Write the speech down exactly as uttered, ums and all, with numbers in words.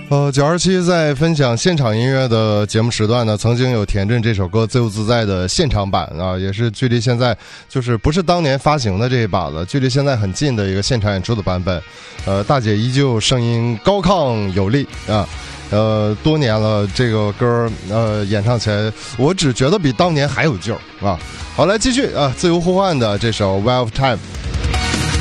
呃，九二七在分享现场音乐的节目时段呢，曾经有田震这首歌自由自在的现场版啊，也是距离现在就是不是当年发行的这一把了，距离现在很近的一个现场演出的版本。呃，大姐依旧声音高亢有力啊。呃，多年了，这个歌呃演唱起来，我只觉得比当年还有劲儿啊。好，来继续啊，自由呼唤的这首《Well of Time》。